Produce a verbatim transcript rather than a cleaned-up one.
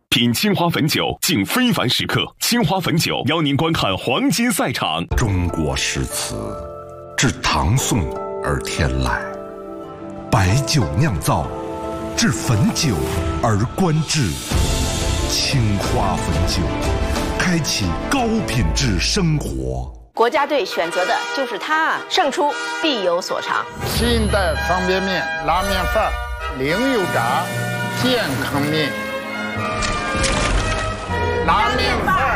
品清华汾酒，敬非凡时刻。清华汾酒邀您观看黄金赛场。 中国诗词自唐宋而天来，白酒酿造，至汾酒而观致。清华汾酒，开启高品质生活。 国家队选择的就是它，胜出必有所长。 新一代方便面，拉面范儿，零油炸，健康面。拉面范儿。